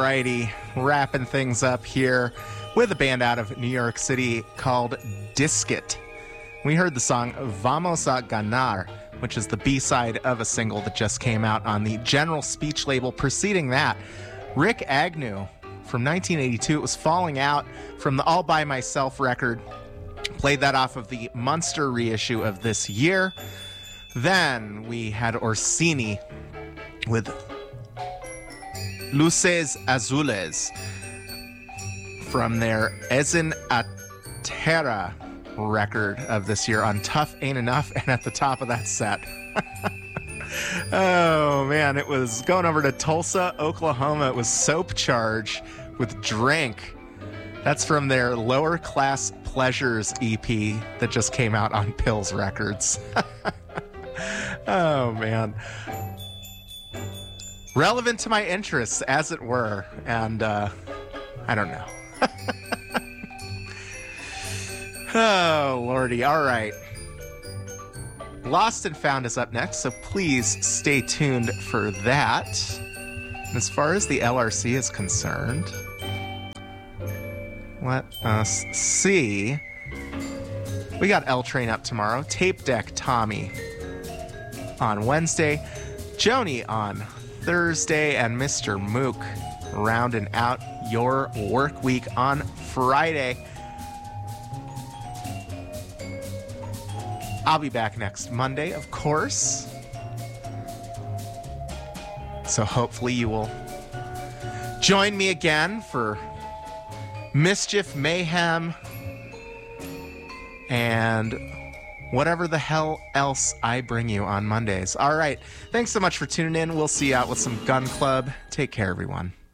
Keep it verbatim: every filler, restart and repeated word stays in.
righty, wrapping things up here with a band out of New York City called Disket. We heard the song Vamos a Ganar, which is the B-side of a single that just came out on the General Speech label. Preceding that, Rick Agnew from nineteen eighty-two. It was Falling Out from the All By Myself record. Played that off of the Munster reissue of this year. Then we had Orsini with Luces Azules from their Ezen a Terra record of this year on Tough Ain't Enough, and at the top of that set. Oh man, it was going over to Tulsa, Oklahoma. It was Soap Charge with Drink. That's from their Lower Class Pleasures E P that just came out on Pills Records. Oh man. Relevant to my interests, as it were, and uh, I don't know. Oh, Lordy. All right. Lost and Found is up next, so please stay tuned for that. And as far as the L R C is concerned, let us see. We got L Train up tomorrow. Tape Deck Tommy on Wednesday. Joni on Thursday, and Mister Mook rounding out your work week on Friday. I'll be back next Monday, of course. So hopefully you will join me again for mischief, mayhem, and whatever the hell else I bring you on Mondays. All right. Thanks so much for tuning in. We'll see you out with some Gun Club. Take care, everyone.